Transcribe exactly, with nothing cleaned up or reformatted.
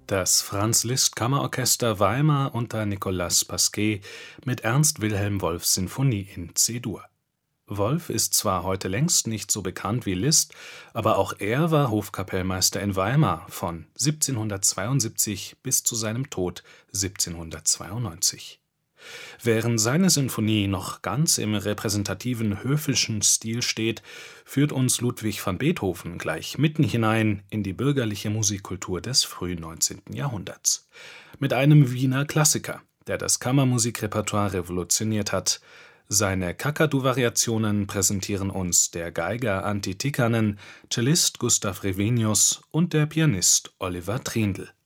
Das Franz-Liszt-Kammerorchester Weimar unter Nicolas Pasquet mit Ernst Wilhelm Wolffs Sinfonie in C-Dur. Wolff ist zwar heute längst nicht so bekannt wie Liszt, aber auch er war Hofkapellmeister in Weimar von siebzehnhundertzweiundsiebzig bis zu seinem Tod siebzehnhundertzweiundneunzig. Während seine Sinfonie noch ganz im repräsentativen höfischen Stil steht, führt uns Ludwig van Beethoven gleich mitten hinein in die bürgerliche Musikkultur des frühen neunzehnten Jahrhunderts. Mit einem Wiener Klassiker, der das Kammermusikrepertoire revolutioniert hat. Seine Kakadu-Variationen präsentieren uns der Geiger Antti Tikkanen, Cellist Gustav Revenius und der Pianist Oliver Trindl.